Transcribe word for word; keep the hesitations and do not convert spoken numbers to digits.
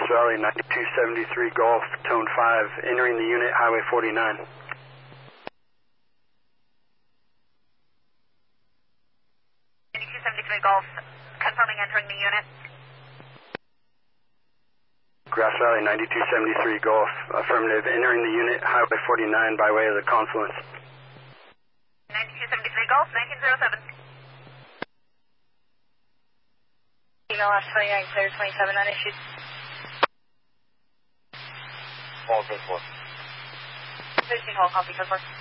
Valley ninety-two seventy-three Golf, tone five, entering the unit, Highway forty-nine. ninety-two seventy-three Golf, confirming entering the unit. Grass Valley ninety-two seventy-three Golf, affirmative, entering the unit, Highway forty-nine by way of the confluence. ninety-two seventy-three Golf, nineteen oh seven. Email last twenty-nine, clear twenty-seven, unissued. All good for. fifteen hole, copy, good work.